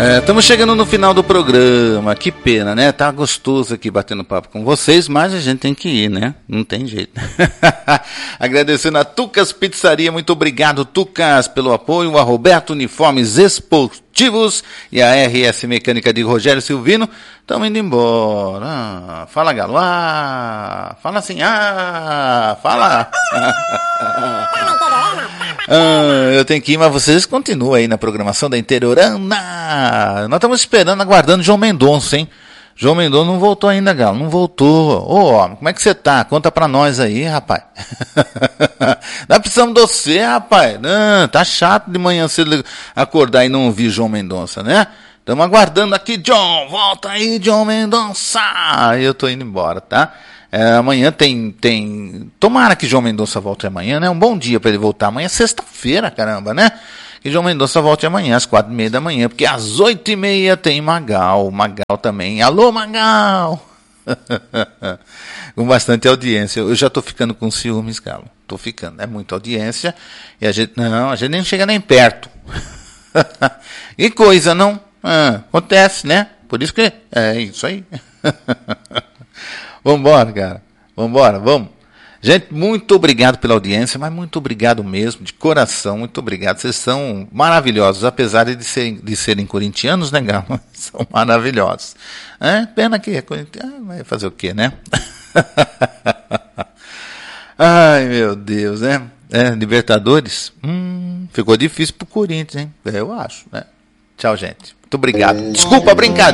Estamos chegando no final do programa, que pena, né? Tá gostoso aqui batendo papo com vocês, mas a gente tem que ir, né? Não tem jeito. Agradecendo a Tucas Pizzaria, muito obrigado, Tucas, pelo apoio, a Roberto Uniformes Esportivos e a RS Mecânica de Rogério Silvino. Estamos indo embora. Fala, Galo. Fala assim. Fala. Eu tenho que ir, mas vocês continuam aí na programação da Interiorana. Nós estamos esperando, aguardando João Mendonça, hein? João Mendonça não voltou ainda, Galo. Não voltou. Ô, homem, como é que você tá? Conta pra nós aí, rapaz. Nós precisamos de você, rapaz. Não, tá chato de manhã cedo acordar e não ouvir João Mendonça, né? Estamos aguardando aqui, John. Volta aí, João Mendonça. Eu tô indo embora, tá? Amanhã tem... Tomara que João Mendonça volte amanhã, né? Um bom dia para ele voltar amanhã. Sexta-feira, caramba, né? Que João Mendonça volte amanhã, às 4h30 da manhã. Porque às 8h30 tem Magal. Magal também. Alô, Magal! Com bastante audiência. Eu já tô ficando com ciúmes, Galo. Tô ficando. É muita audiência. E a gente nem chega nem perto. E coisa, não? Acontece, né? Por isso que é isso aí. Vambora, cara. Vambora, vamos. Gente, muito obrigado pela audiência, mas muito obrigado mesmo, de coração, muito obrigado. Vocês são maravilhosos, apesar de serem corintianos, né, Galo? São maravilhosos. Pena que é corintiano, vai fazer o quê, né? Ai, meu Deus, né? Libertadores? Ficou difícil pro Corinthians, hein? Eu acho, né? Tchau, gente. Muito obrigado. Desculpa a brincadeira.